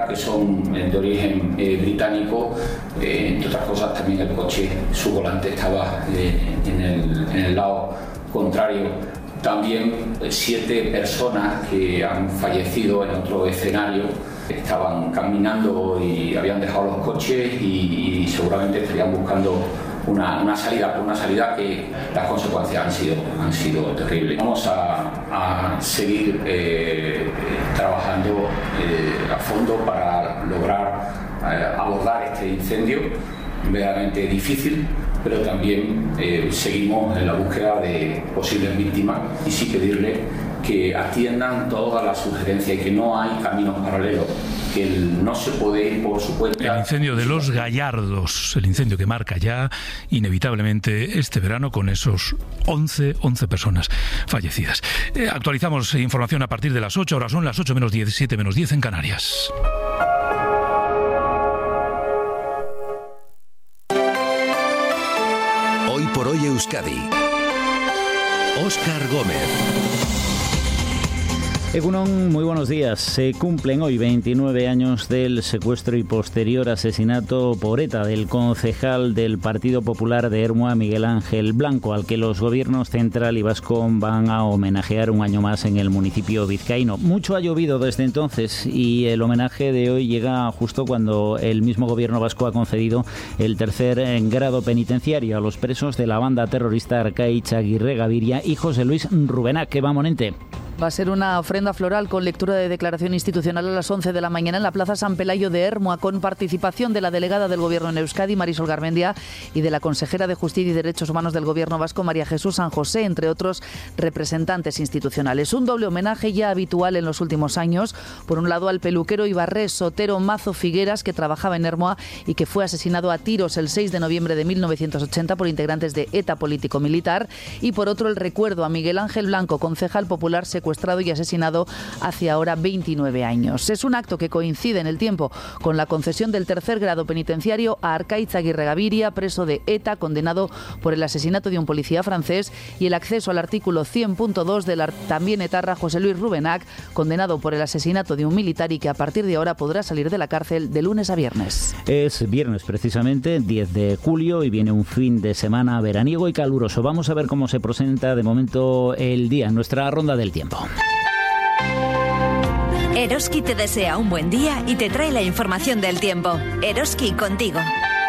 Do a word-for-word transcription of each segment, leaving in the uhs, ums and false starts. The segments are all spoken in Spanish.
que son de origen eh, británico. Eh, entre otras cosas, también el coche, su volante estaba eh, en, el, en el lado contrario. También eh, siete personas que han fallecido en otro escenario. Estaban caminando y habían dejado los coches y, y seguramente estarían buscando una, una salida, por una salida que las consecuencias han sido, han sido terribles. Vamos a, a seguir eh, trabajando eh, a fondo para lograr eh, abordar este incendio, verdaderamente difícil, pero también eh, seguimos en la búsqueda de posibles víctimas y sí pedirle que atiendan todas las sugerencias y que no hay caminos paralelos, que el, no se puede ir por su cuenta. El incendio de Los Gallardos, el incendio que marca ya inevitablemente este verano con esos once, once personas fallecidas. Eh, actualizamos información a partir de las ocho, ahora son las ocho menos diez, siete menos diez en Canarias. Hoy por hoy Euskadi. Óscar Gómez. Egunon, muy buenos días. Se cumplen hoy veintinueve años del secuestro y posterior asesinato por ETA del concejal del Partido Popular de Ermua, Miguel Ángel Blanco, al que los gobiernos central y vasco van a homenajear un año más en el municipio vizcaíno. Mucho ha llovido desde entonces y el homenaje de hoy llega justo cuando el mismo gobierno vasco ha concedido el tercer grado penitenciario a los presos de la banda terrorista Arkaitz Aguirre Gaviria y José Luis Rubenac. ¿Qué va, Monente? Va a ser una ofrenda floral con lectura de declaración institucional a las once de la mañana en la Plaza San Pelayo de Ermua, con participación de la delegada del Gobierno en Euskadi, Marisol Garmendia, y de la consejera de Justicia y Derechos Humanos del Gobierno vasco, María Jesús San José, entre otros representantes institucionales. Un doble homenaje ya habitual en los últimos años. Por un lado, al peluquero ibarrés Sotero Mazo Figueras, que trabajaba en Ermua y que fue asesinado a tiros el seis de noviembre de mil novecientos ochenta por integrantes de ETA político-militar. Y por otro, el recuerdo a Miguel Ángel Blanco, concejal popular secuestrado y asesinado hace ahora veintinueve años. Es un acto que coincide en el tiempo con la concesión del tercer grado penitenciario a Arkaitz Aguirre Gaviria, preso de ETA, condenado por el asesinato de un policía francés, y el acceso al artículo cien punto dos del también etarra José Luis Rubenac, condenado por el asesinato de un militar y que a partir de ahora podrá salir de la cárcel de lunes a viernes. Es viernes precisamente, diez de julio, y viene un fin de semana veraniego y caluroso. Vamos a ver cómo se presenta de momento el día en nuestra ronda del tiempo. Eroski te desea un buen día y te trae la información del tiempo. Eroski, contigo.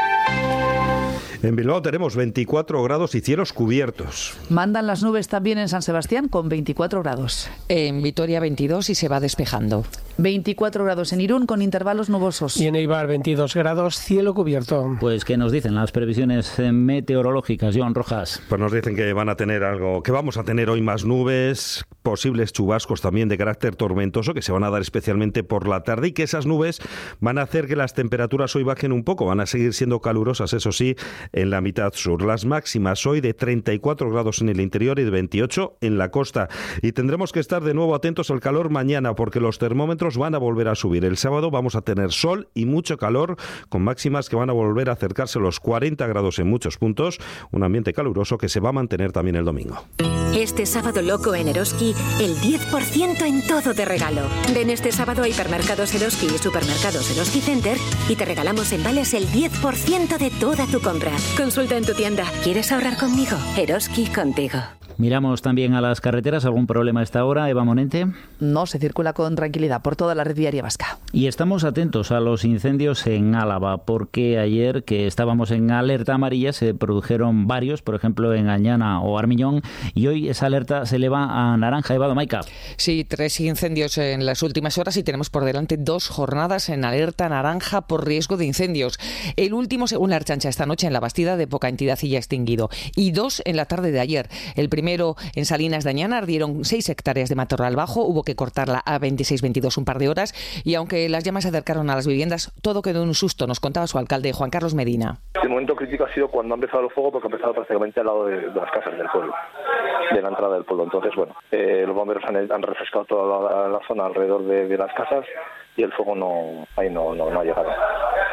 En Bilbao tenemos veinticuatro grados y cielos cubiertos. Mandan las nubes también en San Sebastián con veinticuatro grados. En Vitoria veintidós y se va despejando. veinticuatro grados en Irún con intervalos nubosos. Y en Eibar veintidós grados, cielo cubierto. Pues, ¿qué nos dicen las previsiones meteorológicas, Joan Rojas? Pues nos dicen que van a tener algo, que vamos a tener hoy más nubes, posibles chubascos también de carácter tormentoso que se van a dar especialmente por la tarde y que esas nubes van a hacer que las temperaturas hoy bajen un poco, van a seguir siendo calurosas, eso sí, en la mitad sur. Las máximas hoy de treinta y cuatro grados en el interior y de veintiocho en la costa. Y tendremos que estar de nuevo atentos al calor mañana porque los termómetros van a volver a subir. El sábado vamos a tener sol y mucho calor con máximas que van a volver a acercarse a los cuarenta grados en muchos puntos. Un ambiente caluroso que se va a mantener también el domingo. Este sábado loco en Eroski, el diez por ciento en todo de regalo. Ven este sábado a Hipermercados Eroski y Supermercados Eroski Center y te regalamos en vales el diez por ciento de toda tu compra. Consulta en tu tienda. ¿Quieres ahorrar conmigo? Eroski, contigo. Miramos también a las carreteras. ¿Algún problema a esta hora, Eva Monente? No, se circula con tranquilidad por toda la red viaria vasca. Y estamos atentos a los incendios en Álava, porque ayer que estábamos en alerta amarilla se produjeron varios, por ejemplo en Añana o Armiñón, y hoy esa alerta se eleva a naranja. Eva Domaica. Sí, tres incendios en las últimas horas y tenemos por delante dos jornadas en alerta naranja por riesgo de incendios. El último, según la Ertzaintza, esta noche en La Bastida, de poca entidad y ya extinguido, y dos en la tarde de ayer. El primero en Salinas de Añana ardieron seis hectáreas de matorral bajo, hubo que cortarla a veintiséis veintidós un par de horas y aunque las llamas se acercaron a las viviendas, todo quedó en un susto, nos contaba su alcalde Juan Carlos Medina. El momento crítico ha sido cuando ha empezado el fuego porque ha empezado prácticamente al lado de, de las casas del pueblo, de la entrada del pueblo. Entonces, bueno, eh, los bomberos han, han refrescado toda la, la zona alrededor de, de las casas y el fuego no ahí no, no, no ha llegado.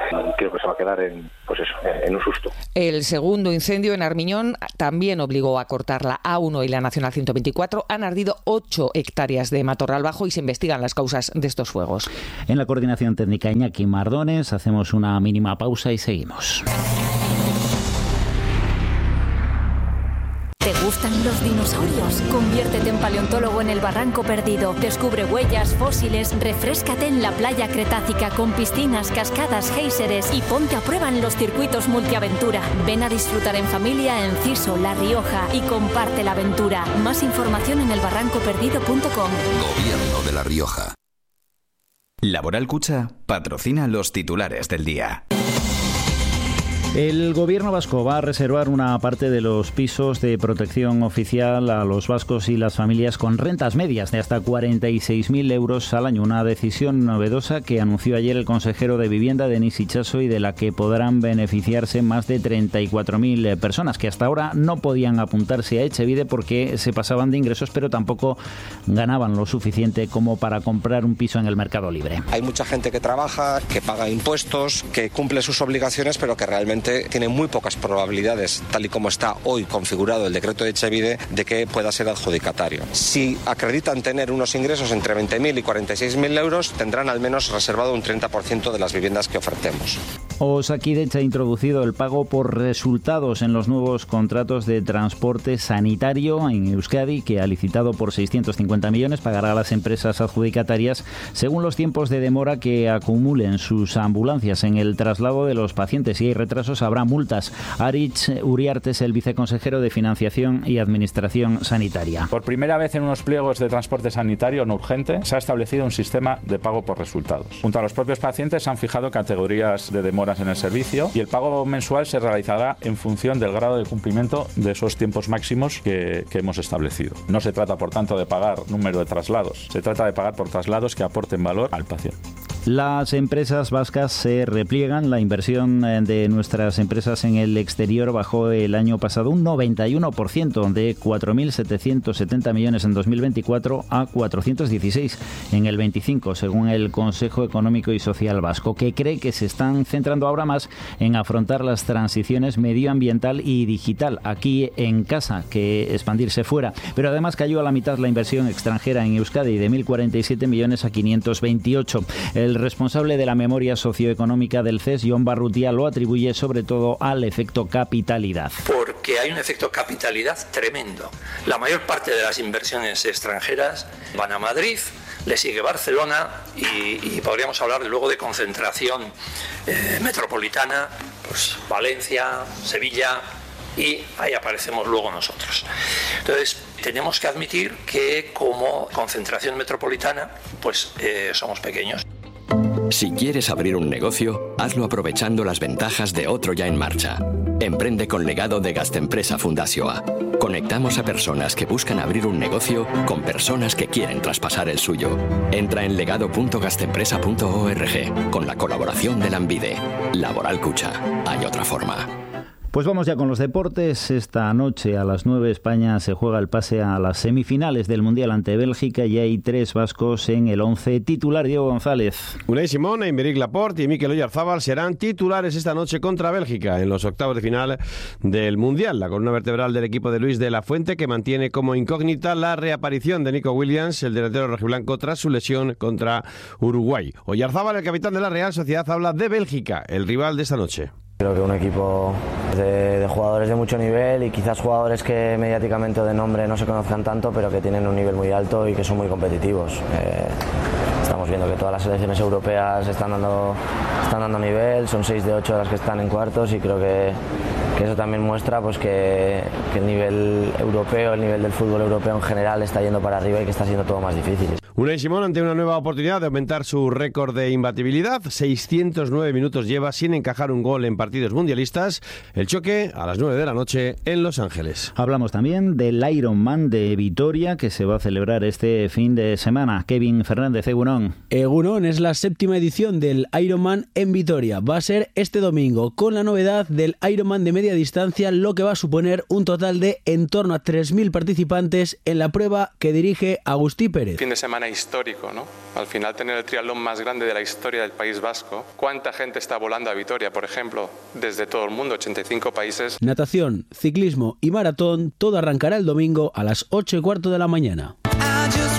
y creo que se va a quedar en, pues eso, en un susto. El segundo incendio en Armiñón también obligó a cortar la A uno y la Nacional ciento veinticuatro. Han ardido ocho hectáreas de matorral bajo y se investigan las causas de estos fuegos. En la coordinación técnica Iñaki Mardones, hacemos una mínima pausa y seguimos. ¿Te gustan los dinosaurios? Conviértete en paleontólogo en el Barranco Perdido. Descubre huellas, fósiles, refréscate en la playa cretácica con piscinas, cascadas, géiseres y ponte a prueba en los circuitos multiaventura. Ven a disfrutar en familia en Ciso, La Rioja y comparte la aventura. Más información en el barranco perdido punto com. Gobierno de La Rioja. Laboral Cucha patrocina los titulares del día. El gobierno vasco va a reservar una parte de los pisos de protección oficial a los vascos y las familias con rentas medias de hasta cuarenta y seis mil euros al año. Una decisión novedosa que anunció ayer el consejero de Vivienda, Denis Itxaso, y de la que podrán beneficiarse más de treinta y cuatro mil personas que hasta ahora no podían apuntarse a Etxebide porque se pasaban de ingresos, pero tampoco ganaban lo suficiente como para comprar un piso en el mercado libre. Hay mucha gente que trabaja, que paga impuestos, que cumple sus obligaciones, pero que realmente tiene muy pocas probabilidades, tal y como está hoy configurado el decreto de Etxebide, de que pueda ser adjudicatario. Si acreditan tener unos ingresos entre veinte mil y cuarenta y seis mil euros, tendrán al menos reservado un treinta por ciento de las viviendas que ofertemos. Osakidetza ha introducido el pago por resultados en los nuevos contratos de transporte sanitario en Euskadi, que ha licitado por seiscientos cincuenta millones, pagará a las empresas adjudicatarias según los tiempos de demora que acumulen sus ambulancias en el traslado de los pacientes. Si hay retrasos, habrá multas. Aritz Uriarte es el viceconsejero de Financiación y Administración Sanitaria. Por primera vez en unos pliegos de transporte sanitario no urgente se ha establecido un sistema de pago por resultados. Junto a los propios pacientes se han fijado categorías de demoras en el servicio y el pago mensual se realizará en función del grado de cumplimiento de esos tiempos máximos que, que hemos establecido. No se trata, por tanto, de pagar número de traslados. Se trata de pagar por traslados que aporten valor al paciente. Las empresas vascas se repliegan. La inversión de nuestras empresas en el exterior bajó el año pasado un noventa y uno por ciento, de cuatro mil setecientos setenta millones en dos mil veinticuatro a cuatrocientos dieciséis en el veinticinco, según el Consejo Económico y Social Vasco, que cree que se están centrando ahora más en afrontar las transiciones medioambiental y digital aquí en casa que expandirse fuera. Pero además cayó a la mitad la inversión extranjera en Euskadi, de mil cuarenta y siete millones a quinientos veintiocho. El responsable de la memoria socioeconómica del C E S, Jon Barrutia, lo atribuye sobre todo al efecto capitalidad. Porque hay un efecto capitalidad tremendo. La mayor parte de las inversiones extranjeras van a Madrid, le sigue Barcelona y, y podríamos hablar luego de concentración eh, metropolitana, pues Valencia, Sevilla, y ahí aparecemos luego nosotros. Entonces, tenemos que admitir que como concentración metropolitana, pues eh, somos pequeños. Si quieres abrir un negocio, hazlo aprovechando las ventajas de otro ya en marcha. Emprende con legado de Gaztempresa Fundazioa. Conectamos a personas que buscan abrir un negocio con personas que quieren traspasar el suyo. Entra en legado punto gaztempresa punto org con la colaboración de Lanbide. Laboral Cucha. Hay otra forma. Pues vamos ya con los deportes. Esta noche a las nueve España se juega el pase a las semifinales del Mundial ante Bélgica y hay tres vascos en el once titular. Diego González. Unai Simón, Aymeric Laporte y Mikel Oyarzabal serán titulares esta noche contra Bélgica en los octavos de final del Mundial. La columna vertebral del equipo de Luis de la Fuente, que mantiene como incógnita la reaparición de Nico Williams, el delantero rojiblanco, tras su lesión contra Uruguay. Oyarzabal, el capitán de la Real Sociedad, habla de Bélgica, el rival de esta noche. Creo que un equipo de, de jugadores de mucho nivel y quizás jugadores que mediáticamente o de nombre no se conozcan tanto, pero que tienen un nivel muy alto y que son muy competitivos. Eh, estamos viendo que todas las selecciones europeas están dando, están dando nivel, son seis de ocho de las que están en cuartos y creo que, que eso también muestra pues que, que el nivel europeo, el nivel del fútbol europeo en general está yendo para arriba y que está siendo todo más difícil. Unai Simón ante una nueva oportunidad de aumentar su récord de imbatibilidad. seiscientos nueve minutos lleva sin encajar un gol en partidos mundialistas. El choque a las nueve de la noche en Los Ángeles. Hablamos también del Ironman de Vitoria, que se va a celebrar este fin de semana. Kevin Fernández, Egunon. Egunon, es la séptima edición del Ironman en Vitoria. Va a ser este domingo, con la novedad del Ironman de media media distancia, lo que va a suponer un total de en torno a tres mil participantes en la prueba que dirige Agustí Pérez. Fin de semana histórico, ¿no? Al final tener el triatlón más grande de la historia del País Vasco. ¿Cuánta gente está volando a Vitoria, por ejemplo? Desde todo el mundo, ochenta y cinco países. Natación, ciclismo y maratón, todo arrancará el domingo a las ocho y cuarto de la mañana.